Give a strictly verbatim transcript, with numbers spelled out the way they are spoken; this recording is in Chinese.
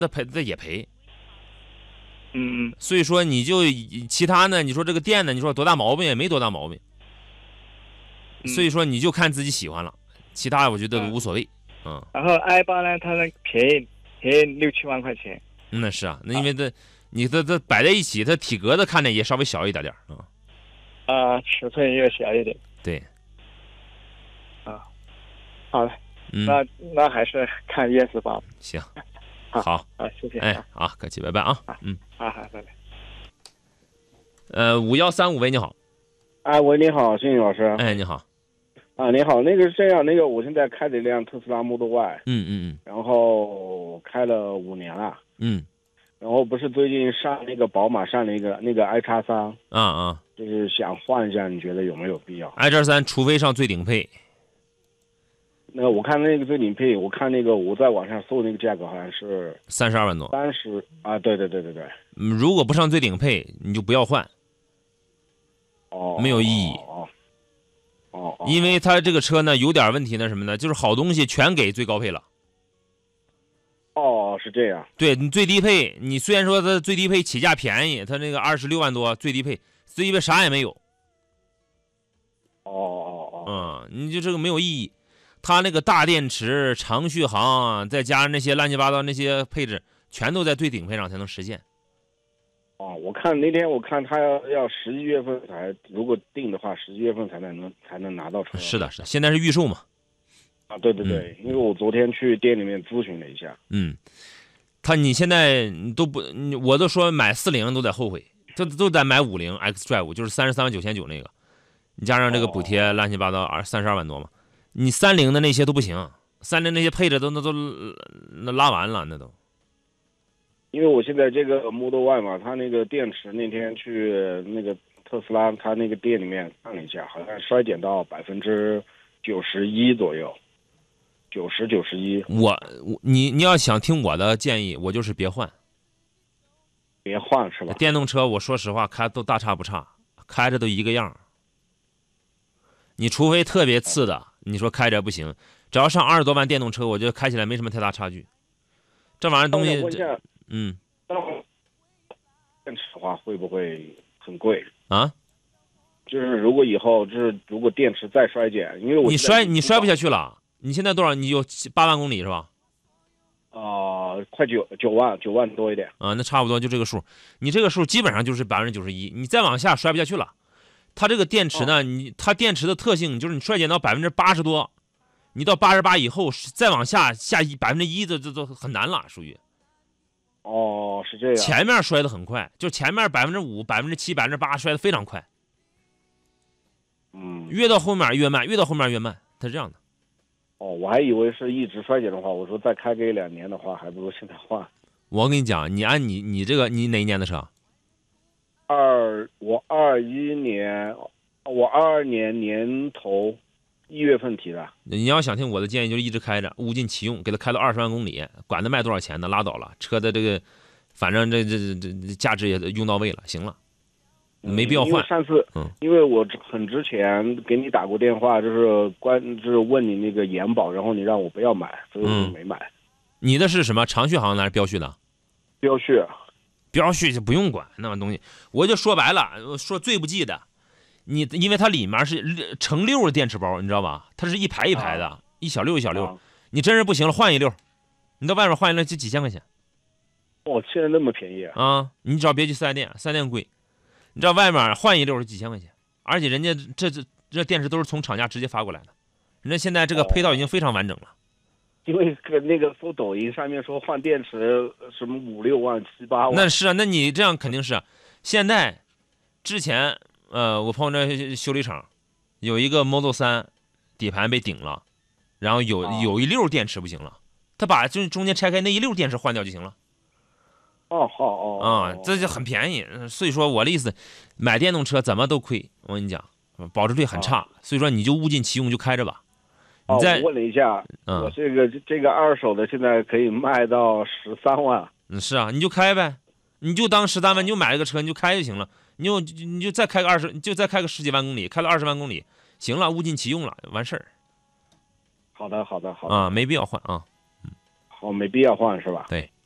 那赔那也赔。 嗯嗯。 所以说你就其他呢，你说这个电呢，你说多大毛病也没多大毛病。所以说你就看自己喜欢了，其他我觉得无所谓。嗯。 然后 i 八呢，它那便宜便宜六七万块钱。 那是啊，那因为它、啊、你它它摆在一起，它体格子看着也稍微小一点点啊。 啊，尺寸也小一点。 对。 啊，好了， 嗯， 那那还是看 E S 八。 行， 好， 好， 好，谢谢。 哎，好，客气，拜拜啊。嗯， 好好，拜拜。 呃，五幺三五喂，你好。 哎，喂，你好，谢谢老师。 哎，你好。 啊，你好，那个是这样，那个我现在开着一辆特斯拉 Model Y。 嗯嗯嗯。 然后开了五年了。 嗯。 然后不是最近上那个宝马上了一个那个 i 叉三。 啊啊。 就是想换一下，你觉得有没有必要 ？i 叉三除非上最顶配。 那我看那个最顶配，我看那个我在网上搜那个价格好像是三十二万多。 三十啊，对对对对对。 嗯，如果不上最顶配，你就不要换。 哦。 没有意义。 哦。哦。哦。 因为它这个车呢有点问题呢，什么呢？就是好东西全给最高配了。 哦，是这样。 对，你最低配，你虽然说它最低配起价便宜，它那个二十六万多最低配，最低配啥也没有。 哦哦哦。 嗯，你就这个没有意义。它那个大电池、长续航，再加上那些乱七八糟那些配置，全都在最顶配上才能实现。 哦，我看那天我看他要要十一月份才，如果定的话，十一月份才能才能拿到车。 是的，是的，现在是预售嘛。 啊，对对对，嗯、因为我昨天去店里面咨询了一下。 嗯，他你现在都不，我都说买四零都得后悔，都都得买五零 X Drive， 就是三十三万九千九那个，你加上这个补贴，乱七八糟二三十二万多嘛。你三菱的那些都不行，三菱那些配置都那都那拉完了，那都。 因为我现在这个 Model Y 嘛，它那个电池那天去那个特斯拉，它那个店里面看了一下，好像衰减到百分之九十一左右，九十九十一。 我我你你要想听我的建议，我就是别换， 别换是吧？ 电动车我说实话开都大差不差，开着都一个样。你除非特别次的，你说开着不行，只要上二十多万电动车，我觉得开起来没什么太大差距。这玩意儿东西，嗯， 电池的话会不会很贵啊？ 就是如果以后就是如果电池再衰减，因为我你摔你摔不下去了。你现在多少？你有八万公里是吧？ 啊、呃，快九九万九万多一点啊，那差不多就这个数。你这个数基本上就是百分之九十一，你再往下摔不下去了。它这个电池呢，你它电池的特性就是你衰减到百分之八十多，你到八十八以后再往下下一百分之一，这这都很难了，属于。 哦，是这样。 前面摔得很快，就前面百分之五、百分之七、百分之八摔得非常快。 嗯。 越到后面越慢，越到后面越慢，它是这样的。 哦，我还以为是一直衰减的话，我说再开个一两年的话，还不如现在换。 我跟你讲，你按你你这个你哪一年的车？ 二我二一年，我二二年年头一月份提的。 你要想听我的建议，就是一直开着，物尽其用，给它开到二十万公里，管它卖多少钱呢，拉倒了。车的这个，反正这这这这价值也用到位了，行了，没必要换。 因为上次， 嗯， 因为我很之前给你打过电话，就是关就是问你那个延保，然后你让我不要买，所以我就没买。 嗯、你的是什么长续航的还是标续的？ 标续。 标续就不用管那玩东西，我就说白了，说最不济的，你因为它里面是成六的电池包，你知道吧？它是一排一排的，啊、一小溜一小溜。啊、你真是不行了，换一溜，你到外面换一溜就几千块钱。 哦，现在那么便宜啊！ 啊，你只要别去四 S 店，四 S 店贵。你知道外面换一溜是几千块钱，而且人家这这这电池都是从厂家直接发过来的，人家现在这个配套已经非常完整了。 哦，因为那个搜抖音上面说换电池什么五六万七八万， 那是啊，那你这样肯定是、啊。现在之前呃，我朋友那修理厂有一个 Model 三底盘被顶了，然后有、哦、有一溜电池不行了，他把就是中间拆开那一溜电池换掉就行了。 哦好哦啊、嗯，这就很便宜。所以说我的意思，买电动车怎么都亏，我跟你讲，保值率很差，哦、所以说你就物尽其用就开着吧。 哦，我问了一下，嗯、我这个这个二手的现在可以卖到十三万。 嗯，是啊，你就开呗，你就当十三万，你就买了个车，你就开就行了。你就你就再开个二十，就再开个十几万公里，开了二十万公里，行了，物尽其用了，完事儿。 好的，好的，好的。 啊，没必要换啊。 好，没必要换是吧？ 对。